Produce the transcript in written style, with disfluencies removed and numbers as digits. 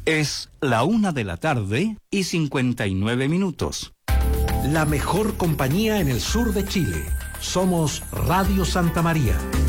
Es la 1:59 PM. La mejor compañía en el sur de Chile. Somos Radio Santa María.